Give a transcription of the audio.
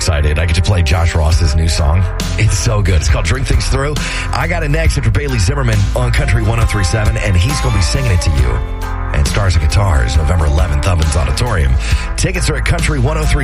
excited. I get to play Josh Ross's new song. It's so good. It's called Drink Things Through. I got it next after Bailey Zimmerman on Country 103.7, and he's going to be singing it to you. And Stars and Guitars, November 11th, Ovens Auditorium. Tickets are at Country 103.7.